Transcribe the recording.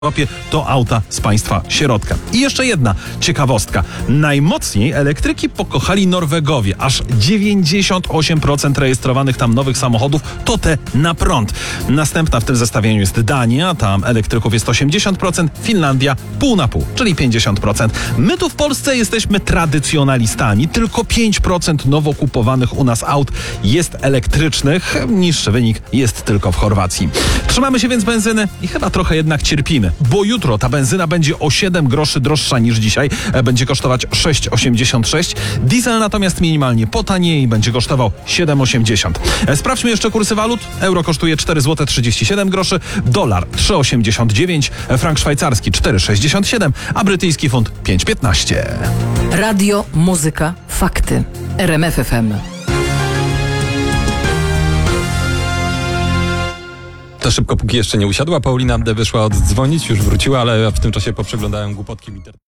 Europie to auta z państwa środka. I jeszcze jedna ciekawostka. Najmocniej elektryki pokochali Norwegowie. Aż 98% rejestrowanych tam nowych samochodów to te na prąd. Następna w tym zestawieniu jest Dania. Tam elektryków jest 80%, Finlandia pół na pół, czyli 50%. My tu w Polsce jesteśmy tradycjonalistami. Tylko 5% nowo kupowanych u nas aut jest elektrycznych. Niższy wynik jest tylko w Chorwacji. Trzymamy się więc benzyny i chyba trochę jednak cierpimy. Bo jutro ta benzyna będzie o 7 groszy droższa niż dzisiaj. Będzie kosztować 6,86. Diesel natomiast minimalnie potanieje i będzie kosztował 7,80. Sprawdźmy jeszcze kursy walut. Euro kosztuje 4 zł 37 groszy, dolar 3,89, frank szwajcarski 4,67, a brytyjski funt 5,15. Radio, muzyka, fakty. RMF FM. To szybko, póki jeszcze nie usiadła. Paulina D. wyszła oddzwonić, już wróciła, ale ja w tym czasie poprzeglądałem głupotki w internecie.